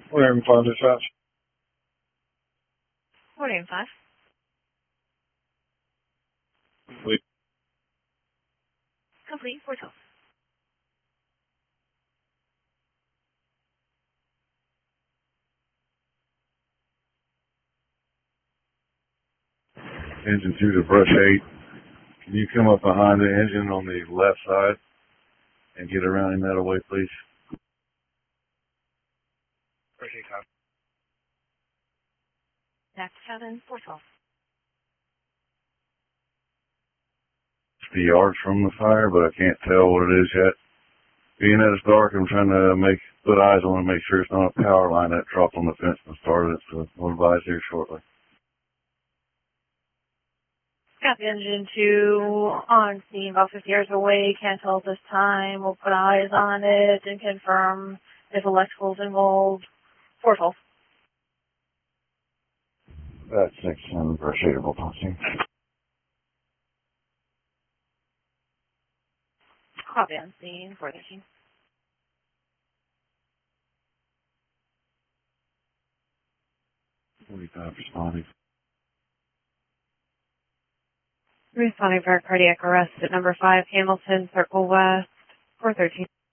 William 5 dispatch. William 5. Complete. Complete 412. Engine 2 to brush 8. Can you come up behind the engine on the left side and get around him that way, please? Brush 8 copy. Back to 7, 412. It's the yards from the fire, but I can't tell what it is yet. Being that it's dark, I'm trying to put eyes on it and make sure it's not a power line that dropped on the fence and started it, so we'll advise here shortly. Got the engine 2 on scene, about 50 yards away. Can't tell at this time. We'll put eyes on it and confirm if electrical's involved. 412. That's 6 and brush 8 will talk to you. Copy on scene, 413. Responding. Responding for a cardiac arrest at number 5, Hamilton Circle West, 413.